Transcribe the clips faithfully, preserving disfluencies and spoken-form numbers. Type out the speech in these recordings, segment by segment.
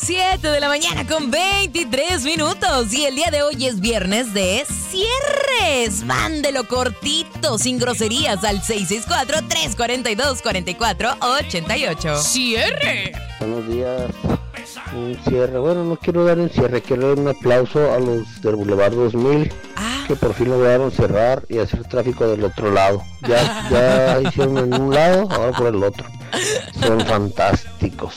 siete de la mañana con veintitrés minutos. Y el día de hoy es viernes de cierres. Mándelo cortito, sin groserías, al seis seis cuatro, tres cuatro dos, cuatro cuatro ocho ocho. ¡Cierre! Buenos días. Un cierre. Bueno, no quiero dar un cierre, quiero dar un aplauso a los del Boulevard dos mil. Ah. Que por fin lograron cerrar y hacer tráfico del otro lado. Ya, ya hicieron en un lado, ahora por el otro. Son fantásticos.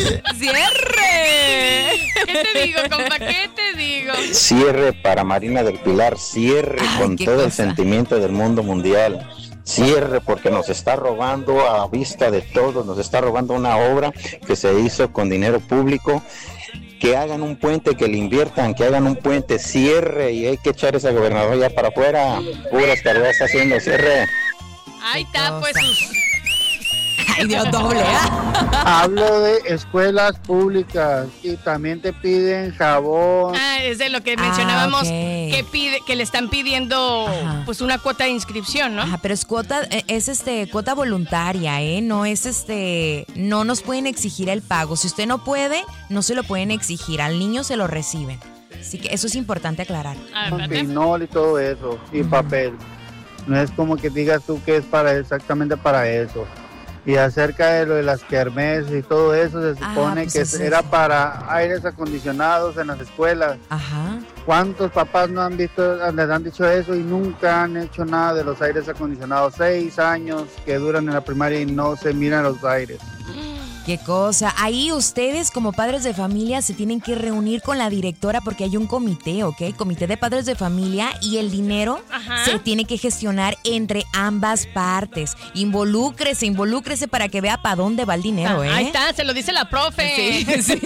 ¡Cierre! ¿Qué te digo, compa? ¿Qué te digo? Cierre para Marina del Pilar, cierre Ay, con qué todo cosa. el sentimiento del mundo mundial. Cierre porque nos está robando a vista de todos, nos está robando una obra que se hizo con dinero público. Que hagan un puente, que le inviertan, que hagan un puente, cierre, y hay que echar ese gobernador ya para afuera. Puras carreras está haciendo, cierre. Ahí está, pues sus... Ay, Dios, doble, ¿ah? Hablo de escuelas públicas y también te piden jabón. Ah, es de lo que mencionábamos, Ah, ok. que pide, que le están pidiendo Ajá. pues una cuota de inscripción, ¿no? Ajá, pero es cuota, eh, es este cuota voluntaria, ¿eh? No es este, no nos pueden exigir el pago. Si usted no puede, no se lo pueden exigir. Al niño se lo reciben. Así que eso es importante aclarar. A ver, Con espérate. pinol y todo eso, y papel. No es como que digas tú que es para exactamente para eso. Y acerca de lo de las kermeses y todo eso, se Ah, supone pues que es era eso. para aires acondicionados en las escuelas. Ajá. ¿Cuántos papás no han visto, les han dicho eso y nunca han hecho nada de los aires acondicionados? Seis años que duran en la primaria y no se miran los aires. Qué cosa. Ahí ustedes como padres de familia se tienen que reunir con la directora porque hay un comité, ¿ok? Comité de padres de familia y el dinero Ajá. se tiene que gestionar entre ambas partes. Involúcrese, involúcrese para que vea para dónde va el dinero, ¿eh? Ahí está, se lo dice la profe. Sí, sí.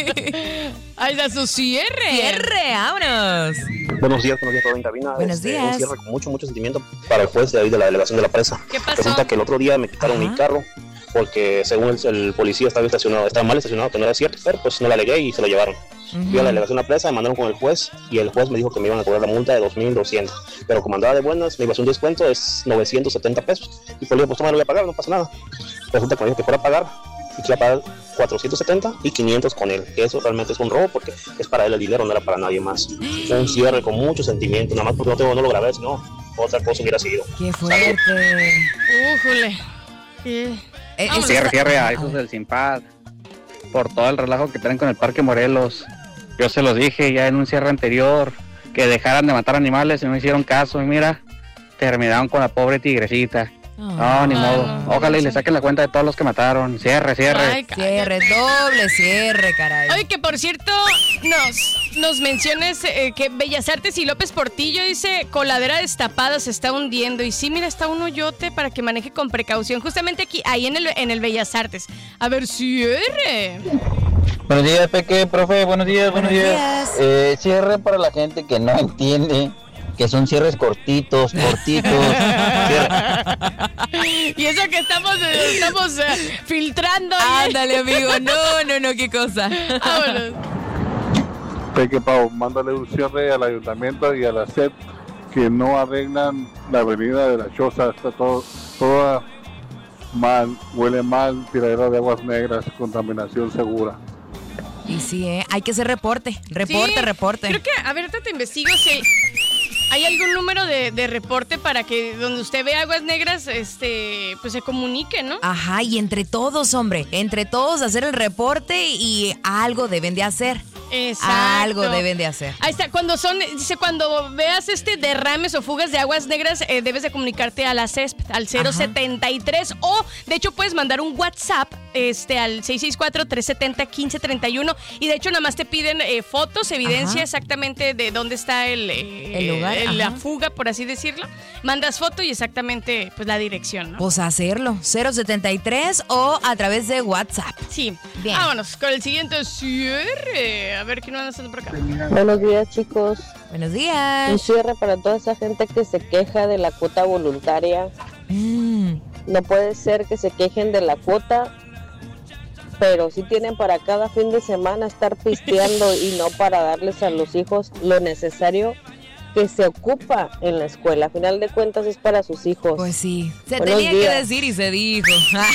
Ahí está su cierre. Cierre, vámonos. Buenos días, buenos días, todo en cabina. Buenos Este, días. Un cierre con mucho, mucho sentimiento para el juez de ahí de la delegación de la presa. ¿Qué pasó? Resulta que el otro día me quitaron Ajá. mi carro porque según el, el policía estaba estacionado, estaba mal estacionado, que no era cierto, pero pues no la alegué y se lo llevaron. Fui a la delegación de la presa, me mandaron con el juez y el juez me dijo que me iban a cobrar la multa de dos mil doscientos, pero como andaba de buenas, me iba a hacer un descuento, es novecientos setenta pesos. Y pues le dije, pues toma, no voy a pagar, no pasa nada. Resulta que me dijo que fuera a pagar y que iba a pagar cuatrocientos setenta y quinientos con él, que eso realmente es un robo porque es para él el dinero, no era para nadie más. Fue un cierre con mucho sentimiento, nada más porque no, tengo, no lo grabé, sino otra cosa hubiera sido. Qué fuerte. Újule. Sí. Eh, Vámonos. eso Cierre, está- cierre a a esos ver. del Simpad por todo el relajo que traen con el Parque Morelos. Yo se los dije ya en un cierre anterior que dejaran de matar animales y no hicieron caso y mira, terminaron con la pobre tigrecita. No, ni Ah. modo. Ojalá y le saquen la cuenta de todos los que mataron. Cierre, cierre. Ay, Cierre, doble cierre, caray. Oye, que por cierto, nos, nos menciones eh, que Bellas Artes y López Portillo dice coladera destapada se está hundiendo. Y sí, mira, está un hoyote para que maneje con precaución. Justamente aquí, ahí en el, en el Bellas Artes. A ver, cierre. Buenos días, Peque, profe, buenos días, buenos, Buenos días. días. Eh, cierre para la gente que no entiende que son cierres cortitos, cortitos. Cierre. Y eso que estamos, eh, estamos eh, filtrando. Ándale, amigo. No, no, no, qué cosa. Vámonos. Peque Pau, mándale un cierre al ayuntamiento y a la S E P que no arreglan la avenida de la Choza, está todo, toda mal, huele mal, tiradera de aguas negras, contaminación segura. Y sí, ¿eh? Hay que hacer reporte. Reporte, Sí, reporte. Creo que, a ver, ahorita te investigo si hay algún número de, de reporte para que donde usted vea aguas negras, este, pues se comunique, ¿no? Ajá, y entre todos, hombre, entre todos hacer el reporte y algo deben de hacer. Exacto. Algo deben de hacer. Ahí está, cuando son, dice, cuando veas este derrames o fugas de aguas negras, eh, debes de comunicarte a la C E S P, al cero setenta y tres, o de hecho puedes mandar un WhatsApp este, al seis seis cuatro, tres siete cero, uno cinco tres uno, y de hecho nada más te piden eh, fotos, evidencia Ajá. exactamente de dónde está el, eh, El lugar, eh, la ajá. fuga, por así decirlo. Mandas foto y exactamente pues la dirección, ¿no? Pues hacerlo, cero setenta y tres o a través de WhatsApp. Sí. Bien. Vámonos con el siguiente cierre. A ver qué nos van haciendo por acá. Buenos días, chicos. Buenos Un días. cierre para toda esa gente que se queja de la cuota voluntaria. Mm, No puede ser que se quejen de la cuota, pero sí tienen para cada fin de semana estar pisteando y no para darles a los hijos lo necesario que se ocupa en la escuela. A final de cuentas es para sus hijos. Pues sí, se Buenos tenía días. que decir y se dijo.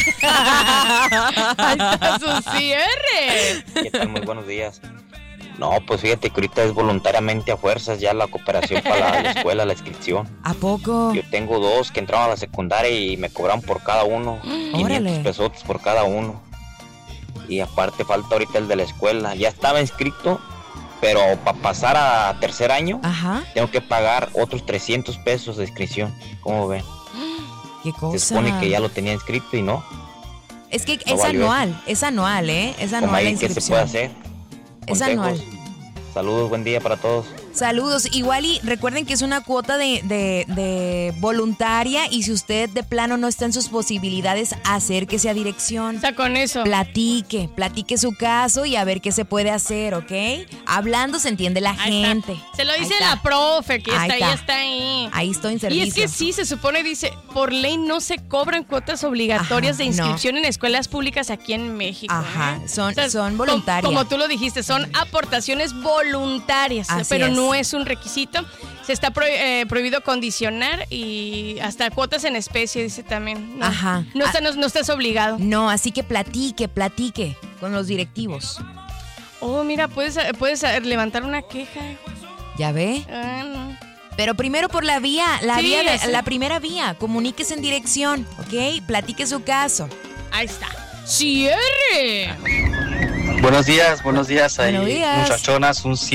Ahí está su cierre. ¿Qué tal? Muy buenos días. No, pues fíjate que ahorita es voluntariamente a fuerzas ya la cooperación para la, la escuela, la inscripción. ¿A poco? Yo tengo dos que entraron a la secundaria y me cobraron por cada uno, quinientos pesos por cada uno. Y aparte falta ahorita el de la escuela. Ya estaba inscrito, pero para pasar a tercer año, Ajá. tengo que pagar otros trescientos pesos de inscripción. ¿Cómo ven? ¿Qué cosa? Se supone que ya lo tenía inscrito y no. Es que No es valió anual, es anual, ¿eh? Es ¿Cómo anual la ahí qué se inscripción. puede hacer? Es Consejos. anual. Saludos, buen día para todos. Saludos. Igual y recuerden que es una cuota de, de, de voluntaria y si usted de plano no está en sus posibilidades, acérquese a dirección. Está con eso. Platique, platique su caso y a ver qué se puede hacer, ¿ok? Hablando se entiende la Ahí gente. está. Se lo Ahí dice está. la profe, que Ahí está ahí, está. está ahí. Ahí estoy en Y servicio. es que sí, se supone, dice, por ley no se cobran cuotas obligatorias Ajá, de inscripción en escuelas públicas aquí en México. Ajá, ¿eh? son- O sea, son com- voluntarias. Como, tú lo dijiste, son aportaciones voluntarias, Así pero es. no es un requisito. Se está pro- eh, prohibido condicionar y hasta cuotas en especie, dice también. No, Ajá. No, está- no, no estás obligado. No, así que platique, platique con los directivos. Oh, mira, puedes, puedes levantar una queja. ¿Ya ve? Ah, no. Pero primero por la vía, la Sí, vía de, ese. la primera vía, comuníquese en dirección, ¿ok? Platique su caso. Ahí está. ¡Cierre! Buenos días, buenos días ahí, Buenos días. muchachonas, un